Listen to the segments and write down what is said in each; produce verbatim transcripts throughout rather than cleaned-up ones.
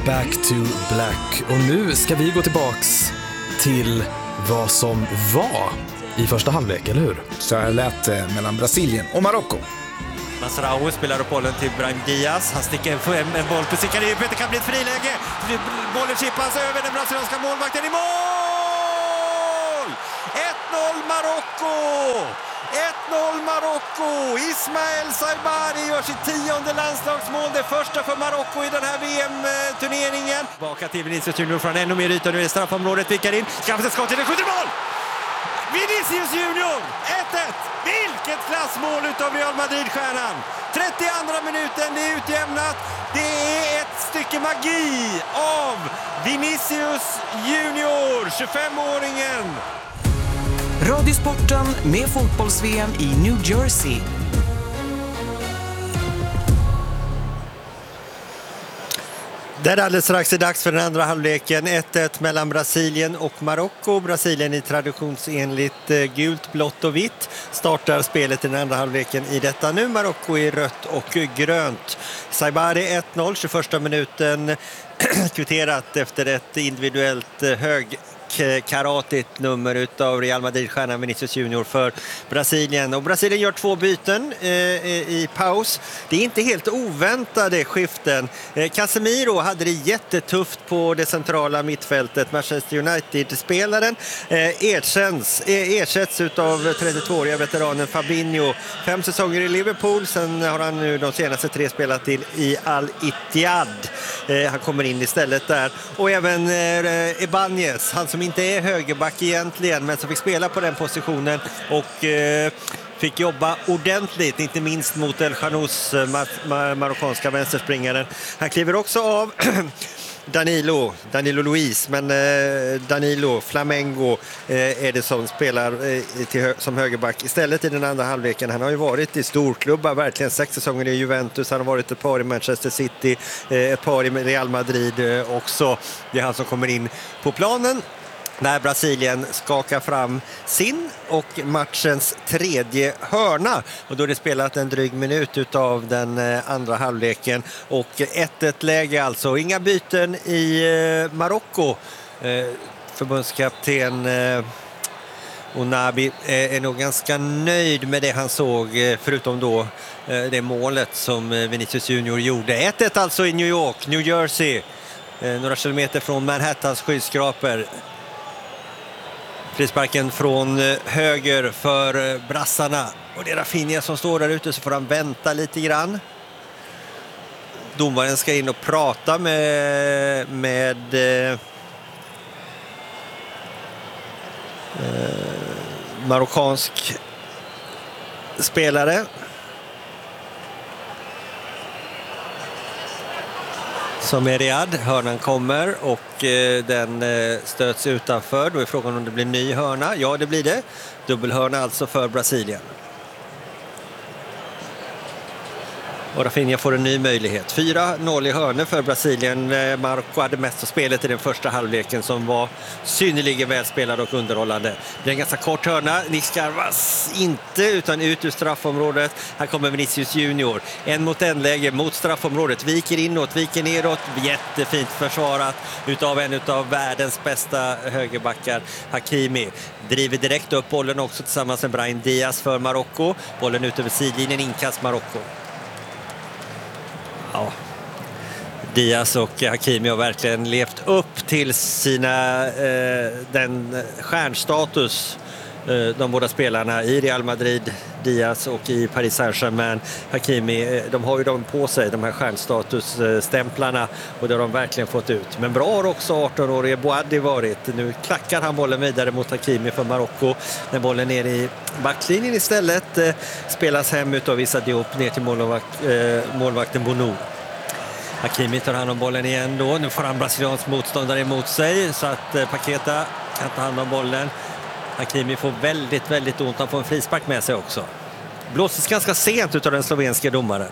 Back to Black. Och nu ska vi gå tillbaks till vad som var i första halvlek, eller hur? Så här lät det mellan Brasilien och Marocko. Masraoui spelar upp bollen till Brahim Diaz. Han sticker en, en boll på Sikariupet. Det kan bli ett friläge. Bollen chippas över den brasilianska målvakten i mål! ett noll Marocko! ett noll Marocko! Ismael Saibari gör sitt tionde landslagsmål. Det första för Marocko i den här V M-turneringen. Baka till Vinicius Junior från ännu mer yta. Nu är straffområdet, vickar in. Skaffar sig skott till den, skjuter mål! Vinicius Junior, ett ett. Vilket klassmål utav Real Madrid-stjärnan. trettioandra minuten, det är utjämnat. Det är ett stycke magi av Vinicius Junior, tjugofemåringen. Radiosporten med fotbolls-V M i New Jersey. Det är alldeles strax dags för den andra halvleken. ett ett mellan Brasilien och Marocko. Brasilien i traditionsenligt gult, blått och vitt startar spelet i den andra halvleken i detta nu. Marocko i rött och grönt. Saibari ett noll, tjugoförsta minuten, kvitterat efter ett individuellt hög karatigt nummer utav Real Madrid-stjärnan Vinicius Junior för Brasilien. Och Brasilien gör två byten eh, i paus. Det är inte helt oväntade skiften. Eh, Casemiro hade det jättetufft på det centrala mittfältet. Manchester United-spelaren eh, erkänns, eh, ersätts utav trettiotvååriga veteranen Fabinho. Fem säsonger i Liverpool, sen har han nu de senaste tre spelat till i Al-Ittihad. Eh, han kommer in istället där. Och även eh, Ibanez, han som inte är högerback egentligen, men som fick spela på den positionen och eh, fick jobba ordentligt, inte minst mot El Khanous, mar- mar- marockanska vänsterspringaren. Han kliver också av Danilo, Danilo Luis, men eh, Danilo Flamengo eh, är det som spelar eh, till hö- som högerback istället i den andra halvleken. Han har ju varit i storklubbar, verkligen sex säsonger i Juventus, han har varit ett par i Manchester City, eh, ett par i Real Madrid eh, också. Det är han som kommer in på planen när Brasilien skakar fram sin och matchens tredje hörna. Och då är det spelat en dryg minut utav den andra halvleken. Och ett ett läge alltså. Inga byten i Marocko. Förbundskapten Onabi är nog ganska nöjd med det han såg, förutom då det målet som Vinicius Junior gjorde. ett ett alltså i New York, New Jersey. Några kilometer från Manhattans skyskrapor. Frisparken från höger för brassarna. Och det är Rafinha som står där ute, så får han vänta lite grann. Domaren ska in och prata med, med eh, marockansk spelare. Som är Riyad, hörnan kommer och eh, den eh, stöts utanför. Då är frågan om det blir ny hörna. Ja, det blir det. Dubbelhörna alltså för Brasilien. Och Rafinha får en ny möjlighet. fyra noll i hörnor för Brasilien. Marocko hade mest av spelet i den första halvleken som var synnerligen välspelad och underhållande. Det blir en ganska kort hörna. Niskarvas inte utan ut ur straffområdet. Här kommer Vinicius Junior. En mot en läge mot straffområdet. Viker inåt, viker neråt. Jättefint försvarat utav en utav världens bästa högerbackar, Hakimi. Driver direkt upp bollen också tillsammans med Brahim Diaz för Marocko. Bollen ut över sidlinjen, inkast Marocko. Ja. Diaz och Hakimi har verkligen levt upp till sina eh, den stjärnstatus eh, de båda spelarna i Real Madrid, Diaz, och i Paris Saint-Germain. Hakimi, eh, de har ju dem på sig, de här stjärnstatusstämplarna, och det har de verkligen fått ut. Men bra har också arton-årige Boadi varit. Nu klackar han bollen vidare mot Hakimi för Marocko. När bollen ner i backlinjen istället eh, spelas hem utav Issa Diop ner till målvakt, eh, målvakten Bono. Hakimi tar hand om bollen igen då. Nu får han brasiliansk motståndare emot sig, så att eh, Paqueta kan ta hand om bollen. Hakimi får väldigt, väldigt ont. Han får en frispark med sig också. Blåses ganska sent utav den slovenska domaren.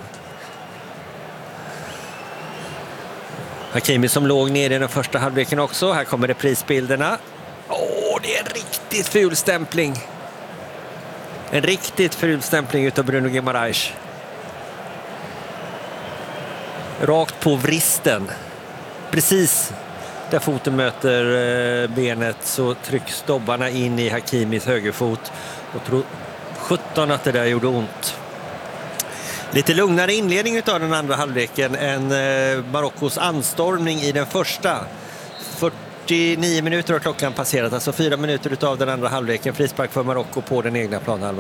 Hakimi som låg ner i den första halvleken också. Här kommer reprisbilderna. Åh, det är en riktigt ful stämpling. En riktigt ful stämpling utav Bruno Guimaraes. Rakt på vristen. precis där foten möter benet så trycks dobbarna in i Hakimis högerfot. Och tror sjutton att det där gjorde ont. Lite lugnare inledning av den andra halvleken än Marockos anstormning i den första. fyrtionio minuter har klockan passerat, alltså fyra minuter av den andra halvleken. Frispark för Marocko på den egna planhalvan.